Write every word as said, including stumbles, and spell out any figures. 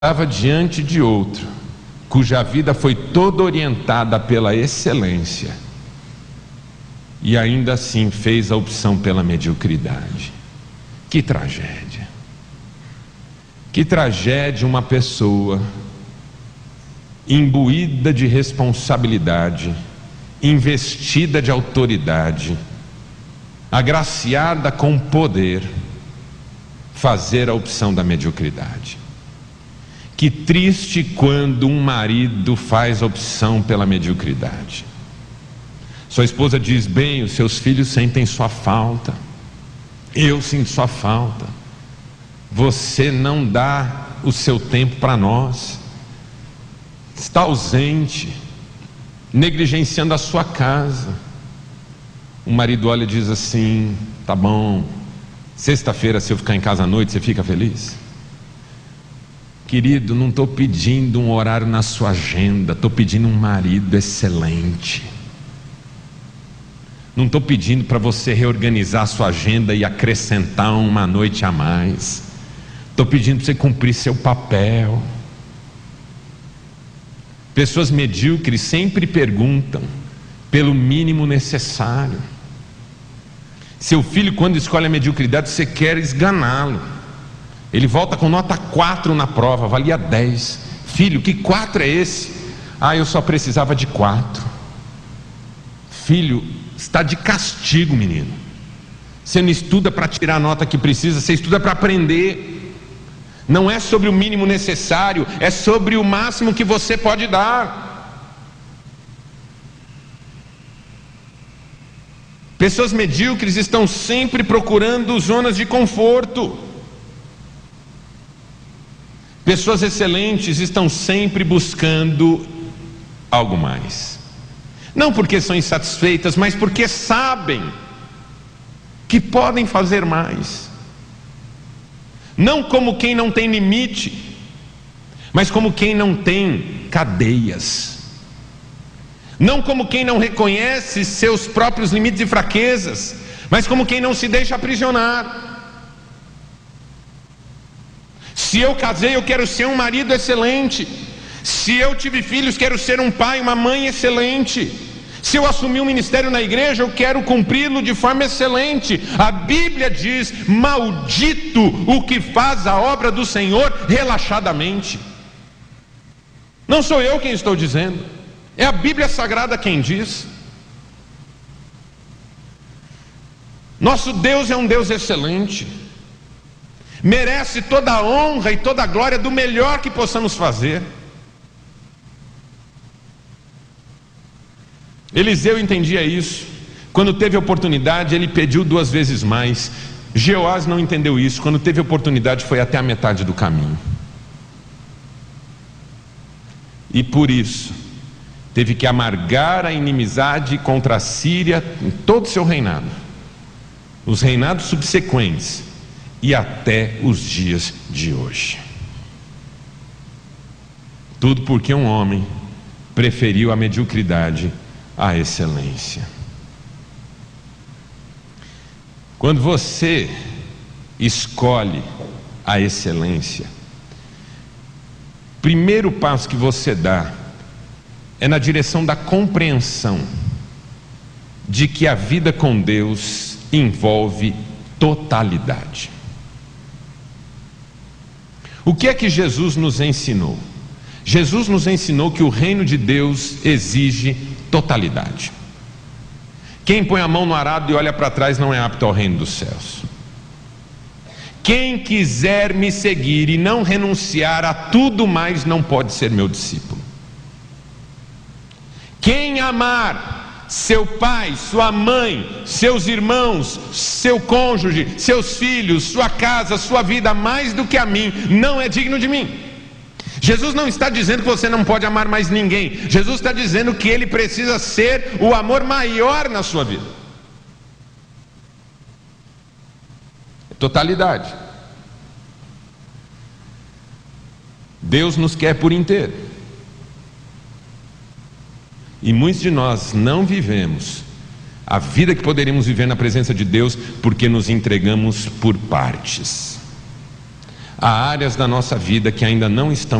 Estava diante de outro, cuja vida foi toda orientada pela excelência, e ainda assim fez a opção pela mediocridade. Que tragédia! Que tragédia uma pessoa imbuída de responsabilidade, investida de autoridade, agraciada com poder, fazer a opção da mediocridade. Que triste quando um marido faz a opção pela mediocridade. Sua esposa diz: bem, os seus filhos sentem sua falta, eu sinto sua falta, você não dá o seu tempo para nós, está ausente, negligenciando a sua casa. O marido olha e diz assim: tá bom, sexta-feira, se eu ficar em casa à noite, você fica feliz? Querido, não estou pedindo um horário na sua agenda, estou pedindo um marido excelente. Não estou pedindo para você reorganizar a sua agenda e acrescentar uma noite a mais. Estou pedindo para você cumprir seu papel. Pessoas medíocres sempre perguntam pelo mínimo necessário. Seu filho, quando escolhe a mediocridade, você quer esganá-lo. Ele volta com nota quatro na prova, valia dez. Filho, que quatro é esse? Ah, eu só precisava de quatro. Filho, está de castigo, menino. Você não estuda para tirar a nota que precisa, você estuda para aprender. Não é sobre o mínimo necessário, é sobre o máximo que você pode dar. Pessoas medíocres estão sempre procurando zonas de conforto. Pessoas excelentes estão sempre buscando algo mais. Não porque são insatisfeitas, mas porque sabem que podem fazer mais. Não como quem não tem limite, mas como quem não tem cadeias. Não como quem não reconhece seus próprios limites e fraquezas, mas como quem não se deixa aprisionar. Se eu casei, eu quero ser um marido excelente. Se eu tive filhos, quero ser um pai, uma mãe excelente. Se eu assumir um ministério na igreja, eu quero cumpri-lo de forma excelente. A Bíblia diz: maldito o que faz a obra do Senhor relaxadamente. Não sou eu quem estou dizendo, é a Bíblia Sagrada quem diz. Nosso Deus é um Deus excelente, merece toda a honra e toda a glória do melhor que possamos fazer. Eliseu entendia isso. Quando teve oportunidade, ele pediu duas vezes mais. Jeoás não entendeu isso. Quando teve oportunidade, foi até a metade do caminho. E por isso teve que amargar a inimizade contra a Síria em todo o seu reinado, os reinados subsequentes e até os dias de hoje. Tudo porque um homem preferiu a mediocridade à excelência. Quando você escolhe a excelência, o primeiro passo que você dá é na direção da compreensão de que a vida com Deus envolve totalidade. O que é que Jesus nos ensinou? Jesus nos ensinou que o reino de Deus exige totalidade. Quem põe a mão no arado e olha para trás não é apto ao reino dos céus. Quem quiser me seguir e não renunciar a tudo mais não pode ser meu discípulo. Quem amar seu pai, sua mãe, seus irmãos, seu cônjuge, seus filhos, sua casa, sua vida mais do que a mim, não é digno de mim. Jesus não está dizendo que você não pode amar mais ninguém. Jesus está dizendo que ele precisa ser o amor maior na sua vida. Totalidade. Deus nos quer por inteiro. E muitos de nós não vivemos a vida que poderíamos viver na presença de Deus porque nos entregamos por partes. Há áreas da nossa vida que ainda não estão